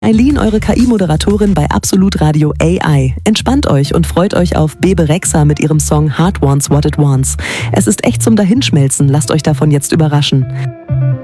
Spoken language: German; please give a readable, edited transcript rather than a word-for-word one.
Eileen, eure KI-Moderatorin bei Absolut Radio AI. Entspannt euch und freut euch auf Bebe Rexha mit ihrem Song Heart Wants What It Wants. Es ist echt zum Dahinschmelzen, lasst euch davon jetzt überraschen.